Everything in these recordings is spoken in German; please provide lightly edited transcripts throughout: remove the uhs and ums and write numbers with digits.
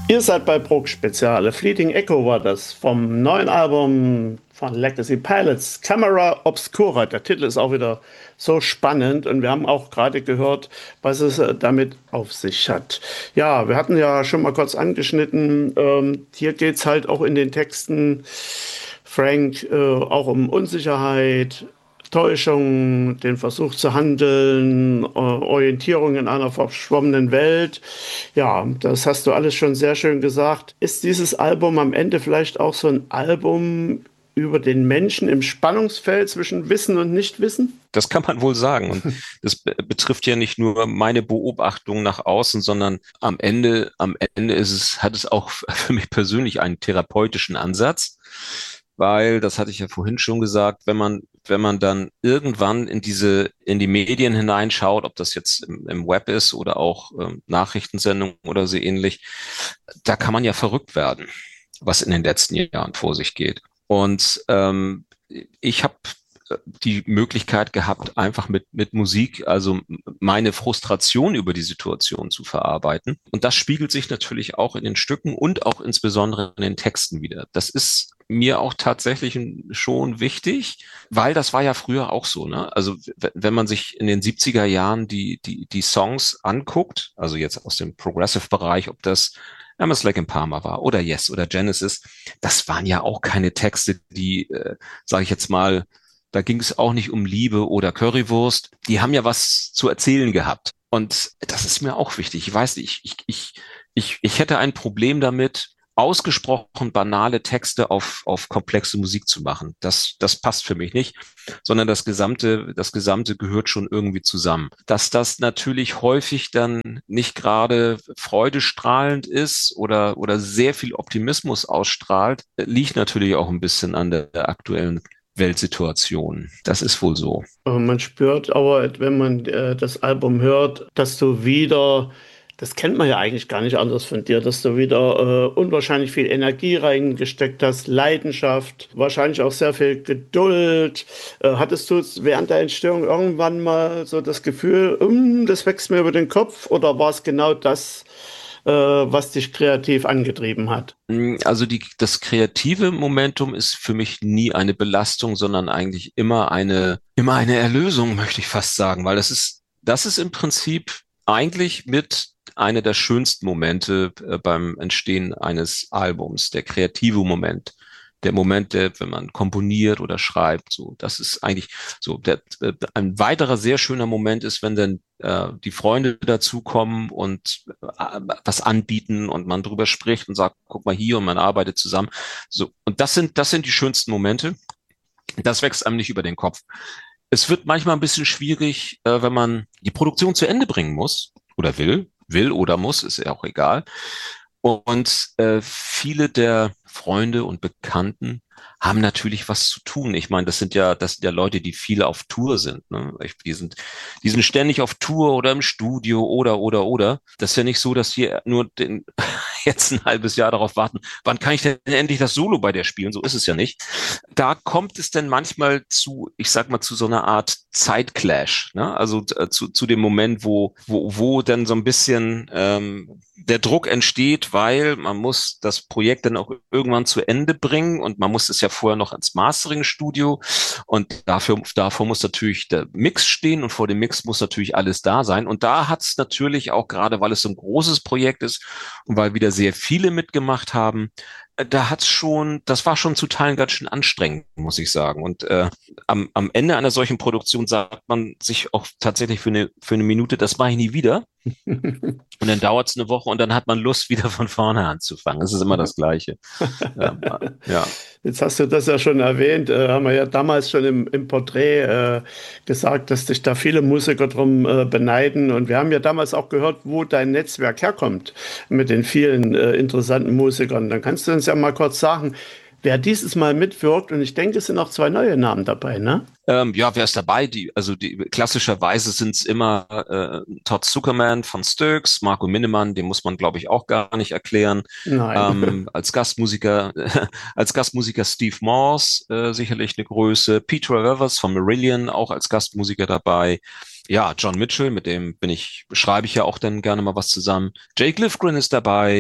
Ihr seid bei Bruch Speziale. Fleeting Echo war das vom neuen Album von Legacy Pilots, Camera Obscura. Der Titel ist auch wieder so spannend und wir haben auch gerade gehört, was es damit auf sich hat. Ja, wir hatten ja schon mal kurz angeschnitten, hier geht es halt auch in den Texten, Frank, auch um Unsicherheit, Täuschung, den Versuch zu handeln, Orientierung in einer verschwommenen Welt. Ja, das hast du alles schon sehr schön gesagt. Ist dieses Album am Ende vielleicht auch so ein Album über den Menschen im Spannungsfeld zwischen Wissen und Nichtwissen? Das kann man wohl sagen. Und das betrifft ja nicht nur meine Beobachtung nach außen, sondern am Ende hat es auch für mich persönlich einen therapeutischen Ansatz, weil, das hatte ich ja vorhin schon gesagt, wenn man dann irgendwann in die Medien hineinschaut, ob das jetzt im Web ist oder auch Nachrichtensendungen oder so ähnlich, da kann man ja verrückt werden, was in den letzten Jahren vor sich geht. Und ich habe die Möglichkeit gehabt, einfach mit Musik, also meine Frustration über die Situation zu verarbeiten. Und das spiegelt sich natürlich auch in den Stücken und auch insbesondere in den Texten wieder. Das ist mir auch tatsächlich schon wichtig, weil das war ja früher auch so, ne? Also wenn man sich in den 70er Jahren die Songs anguckt, also jetzt aus dem Progressive-Bereich, ob das Emerson Lake and Palmer war oder Yes oder Genesis, das waren ja auch keine Texte, die, sage ich jetzt mal, da ging es auch nicht um Liebe oder Currywurst. Die haben ja was zu erzählen gehabt. Und das ist mir auch wichtig. Ich weiß nicht, ich hätte ein Problem damit, ausgesprochen banale Texte auf komplexe Musik zu machen. Das passt für mich nicht, sondern das Gesamte gehört schon irgendwie zusammen. Dass das natürlich häufig dann nicht gerade freudestrahlend ist oder sehr viel Optimismus ausstrahlt, liegt natürlich auch ein bisschen an der aktuellen Weltsituation. Das ist wohl so. Man spürt aber, wenn man das Album hört, dass du wieder, das kennt man ja eigentlich gar nicht anders von dir, dass du wieder unwahrscheinlich viel Energie reingesteckt hast, Leidenschaft, wahrscheinlich auch sehr viel Geduld. Hattest du während der Entstehung irgendwann mal so das Gefühl, das wächst mir über den Kopf, oder war es genau das, was dich kreativ angetrieben hat? Also das kreative Momentum ist für mich nie eine Belastung, sondern eigentlich immer eine Erlösung, möchte ich fast sagen, weil das ist im Prinzip eigentlich mit einer der schönsten Momente beim Entstehen eines Albums, der kreative Moment. Der Moment, wenn man komponiert oder schreibt, so, das ist eigentlich so. Ein weiterer sehr schöner Moment ist, wenn dann die Freunde dazukommen und was anbieten und man drüber spricht und sagt, guck mal hier, und man arbeitet zusammen. So, und das sind die schönsten Momente. Das wächst einem nicht über den Kopf. Es wird manchmal ein bisschen schwierig, wenn man die Produktion zu Ende bringen muss oder will oder muss, ist ja auch egal. Und viele der Freunde und Bekannten haben natürlich was zu tun. Ich meine, das sind ja Leute, die viel auf Tour sind. Ne? Die sind ständig auf Tour oder im Studio oder. Das ist ja nicht so, dass die nur jetzt ein halbes Jahr darauf warten, wann kann ich denn endlich das Solo bei der spielen? So ist es ja nicht. Da kommt es denn manchmal ich sag mal, zu so einer Art Zeitclash, ne? Also zu dem Moment, wo dann so ein bisschen der Druck entsteht, weil man muss das Projekt dann auch irgendwann zu Ende bringen und man muss es ja vorher noch ins Mastering-Studio und davor muss natürlich der Mix stehen und vor dem Mix muss natürlich alles da sein. Und da hat es natürlich auch, gerade weil es so ein großes Projekt ist und weil wieder sehr viele mitgemacht haben, das war schon zu Teilen ganz schön anstrengend, muss ich sagen. Und am Ende einer solchen Produktion sagt man sich auch tatsächlich für eine Minute, das mache ich nie wieder. Und dann dauert es eine Woche und dann hat man Lust, wieder von vorne anzufangen. Es ist immer das Gleiche. Ja, ja. Jetzt hast du das ja schon erwähnt, haben wir ja damals schon im Porträt gesagt, dass dich da viele Musiker drum beneiden. Und wir haben ja damals auch gehört, wo dein Netzwerk herkommt mit den vielen interessanten Musikern. Dann kannst du uns ja mal kurz sagen, wer dieses Mal mitwirkt. Und ich denke, es sind auch zwei neue Namen dabei, ne? Ja, wer ist dabei? Klassischerweise sind es immer Todd Zuckerman von Styx, Marco Minnemann, den muss man, glaube ich, auch gar nicht erklären. Nein. Als Gastmusiker, als Gastmusiker Steve Morse, sicherlich eine Größe. Peter Rivers von Marillion, auch als Gastmusiker dabei. Ja, John Mitchell, mit dem schreibe ich ja auch dann gerne mal was zusammen. Jake Lifgren ist dabei.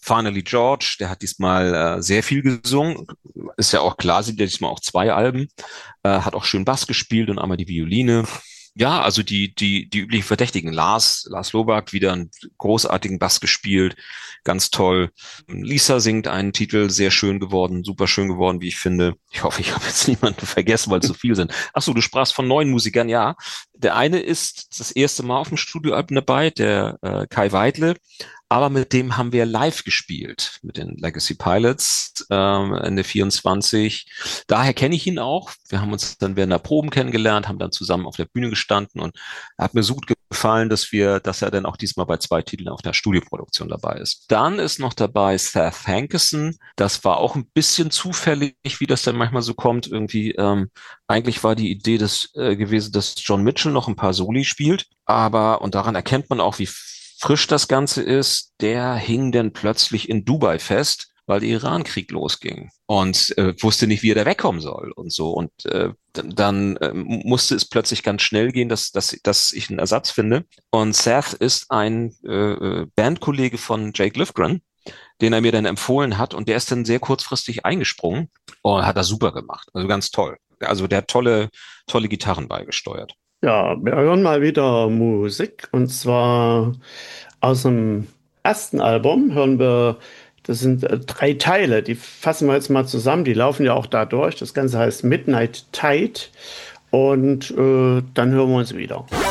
Finally George, der hat diesmal sehr viel gesungen. Ist ja auch klar, sind ja diesmal auch 2 Alben. Hat auch schön Bass gespielt und einmal die Violine. Ja, also die üblichen Verdächtigen. Lars Lobak, wieder einen großartigen Bass gespielt. Ganz toll. Lisa singt einen Titel, sehr schön geworden, super schön geworden, wie ich finde. Ich hoffe, ich habe jetzt niemanden vergessen, weil es so viel sind. Ach so, du sprachst von neuen Musikern, ja. Der eine ist das erste Mal auf dem Studioalbum dabei, der Kai Weidle. Aber mit dem haben wir live gespielt, mit den Legacy Pilots, Ende 24. Daher kenne ich ihn auch. Wir haben uns dann während der Proben kennengelernt, haben dann zusammen auf der Bühne gestanden und hat mir so gut gefallen, dass er dann auch diesmal bei 2 Titeln auf der Studioproduktion dabei ist. Dann ist noch dabei Seth Hankison. Das war auch ein bisschen zufällig, wie das dann manchmal so kommt. Irgendwie, eigentlich war die Idee gewesen, dass John Mitchell noch ein paar Soli spielt. Und daran erkennt man auch, wie frisch das Ganze ist, der hing dann plötzlich in Dubai fest, weil der Iran-Krieg losging und wusste nicht, wie er da wegkommen soll und so. Und dann musste es plötzlich ganz schnell gehen, dass ich einen Ersatz finde. Und Seth ist ein Bandkollege von Jake Lifgren, den er mir dann empfohlen hat. Und der ist dann sehr kurzfristig eingesprungen und hat das super gemacht. Also ganz toll. Also der hat tolle Gitarren beigesteuert. Ja, wir hören mal wieder Musik und zwar aus dem ersten Album hören wir, das sind 3 Teile, die fassen wir jetzt mal zusammen, die laufen ja auch da durch. Das Ganze heißt Midnight Tide und dann hören wir uns wieder.